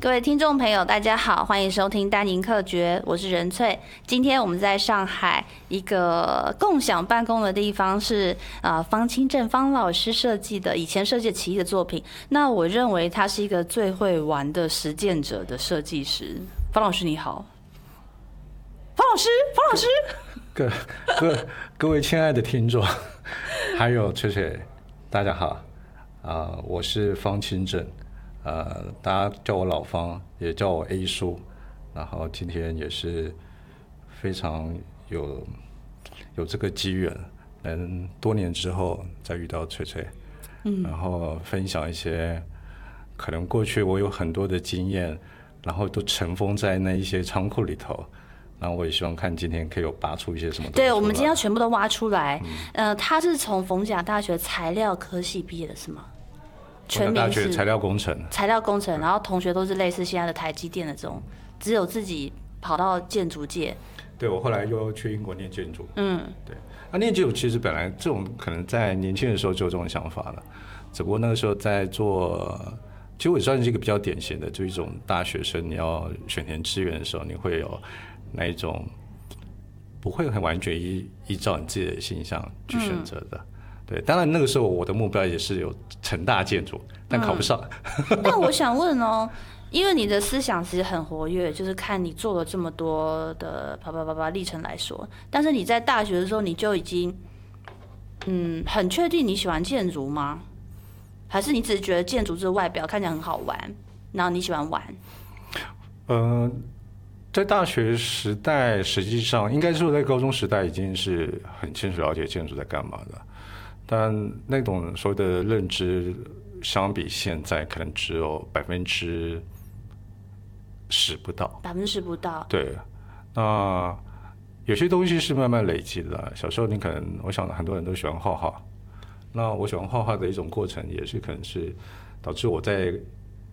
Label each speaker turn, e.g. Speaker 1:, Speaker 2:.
Speaker 1: 各位听众朋友，大家好，欢迎收听丹宁客诀，我是任翠。今天我们在上海一个共享办公的地方是方清正方老师设计的，以前设计奇异的作品。那我认为他是一个最会玩的实践者的设计师。方老师你好。方老师，
Speaker 2: 各位亲爱的听众，还有翠翠，大家好，我是方清正。大家叫我老方，也叫我 A 叔，然后今天也是非常有这个机缘，能多年之后再遇到翠翠，然后分享一些可能过去我有很多的经验，然后都尘封在那一些仓库里头，然后我也希望看今天可以有拔出一些什么东西。
Speaker 1: 对，我们今天要全部都挖出来。他是从逢甲大学材料科系毕业的是吗？
Speaker 2: 全名是材料工程，
Speaker 1: 然后同学都是类似现在的台积电的这种，只有自己跑到建筑界。
Speaker 2: 对，我后来又去英国念建筑。对，念建筑其实本来这种可能在年轻的时候就有这种想法了，只不过那个时候在做，其实我也算是一个比较典型的，就一种大学生你要选填志愿的时候，你会有那一种不会很完全依照你自己的形象去选择的。对，当然那个时候我的目标也是有成大建筑，但考不上。
Speaker 1: 那我想问哦，因为你的思想其实很活跃，就是看你做了这么多的历程来说，但是你在大学的时候你就已经很确定你喜欢建筑吗？还是你只是觉得建筑这个外表看起来很好玩，然后你喜欢玩？
Speaker 2: 在大学时代，实际上应该说在高中时代已经是很清楚了解建筑在干嘛的。但那种所谓的认知，相比现在可能只有10%不到。
Speaker 1: 10%不到。
Speaker 2: 对，那有些东西是慢慢累积的。小时候你可能，我想很多人都喜欢画画。那我喜欢画画的一种过程，也是可能是导致我在